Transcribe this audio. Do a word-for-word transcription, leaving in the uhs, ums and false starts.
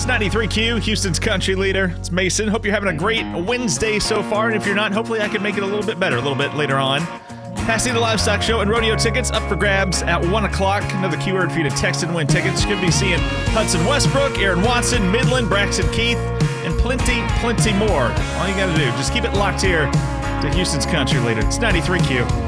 It's ninety-three Q, Houston's country leader. It's Mason. Hope you're having a great Wednesday so far. And if you're not, hopefully I can make it a little bit better a little bit later on. Pasadena Livestock Show and rodeo tickets up for grabs at one o'clock. Another keyword for you to text and win tickets. You're going to be seeing Hudson Westbrook, Aaron Watson, Midland, Braxton Keith, and plenty, plenty more. All you got to do, just keep it locked here to Houston's country leader. It's ninety-three Q.